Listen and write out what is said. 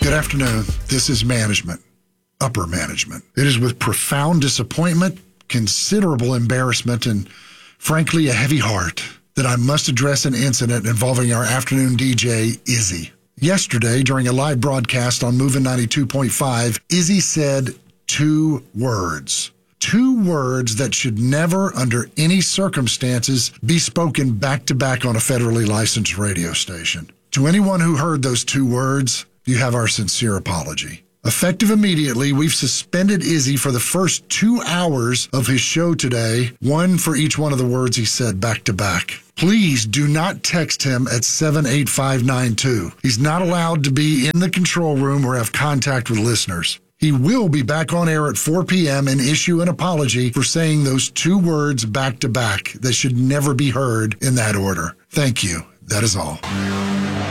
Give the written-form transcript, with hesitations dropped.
Good afternoon. This is management, upper management. It is with profound disappointment, considerable embarrassment, and frankly, a heavy heart that I must address an incident involving our afternoon DJ, Izzy. Yesterday, during a live broadcast on Movin' 92.5, Izzy said two words. Two words that should never, under any circumstances, be spoken back-to-back on a federally licensed radio station. To anyone who heard those two words, you have our sincere apology. Effective immediately, we've suspended Izzy for the first 2 hours of his show today, one for each one of the words he said back-to-back. Please do not text him at 78592. He's not allowed to be in the control room or have contact with listeners. He will be back on air at 4 p.m. and issue an apology for saying those two words back-to-back that should never be heard in that order. Thank you. That is all.